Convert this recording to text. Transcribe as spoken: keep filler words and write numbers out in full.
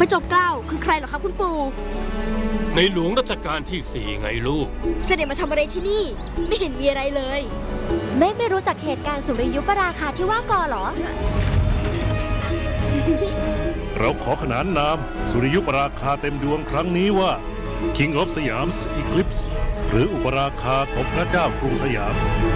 ระจอมเกล้าคือใครเหรอครับคุณปู่ในหลวงรัชกาลที่สี่ไงลูกเสด็จมาทำอะไรที่นี่ไม่เห็นมีอะไรเลยเมฆไม่รู้จักเหตุการณ์สุริยุปราคาที่ว่าก่อหรอเราขอขนานนามสุริยุปราคาเต็มดวงครั้งนี้ว่า King of Siam's Eclipse หรืออุปราคาของพระเจ้ากรุงสยาม